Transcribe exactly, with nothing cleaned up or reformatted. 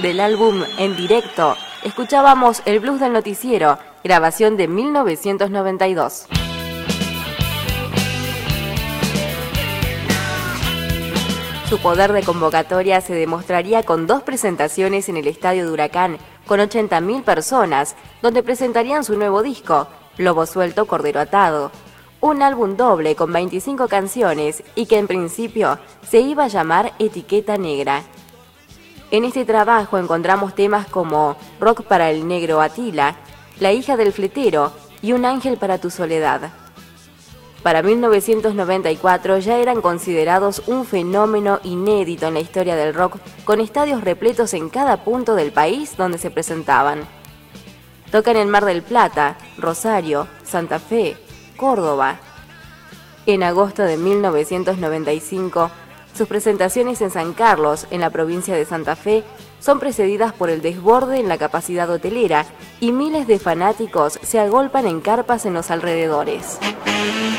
del álbum En Directo, escuchábamos El Blues del Noticiero, grabación de mil novecientos noventa y dos. Su poder de convocatoria se demostraría con dos presentaciones en el Estadio de Huracán, con ochenta mil personas, donde presentarían su nuevo disco, Lobo Suelto, Cordero Atado. Un álbum doble con veinticinco canciones y que en principio se iba a llamar Etiqueta Negra. En este trabajo encontramos temas como Rock para el Negro Atila, La hija del fletero y Un ángel para tu soledad. Para mil novecientos noventa y cuatro ya eran considerados un fenómeno inédito en la historia del rock, con estadios repletos en cada punto del país donde se presentaban. Tocan en Mar del Plata, Rosario, Santa Fe, Córdoba. En agosto de mil novecientos noventa y cinco, sus presentaciones en San Carlos, en la provincia de Santa Fe, son precedidas por el desborde en la capacidad hotelera y miles de fanáticos se agolpan en carpas en los alrededores.